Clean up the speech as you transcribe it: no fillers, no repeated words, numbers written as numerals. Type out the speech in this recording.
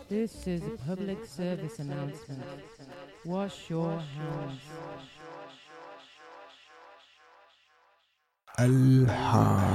This is a public service announcement. Wash your hands. الحان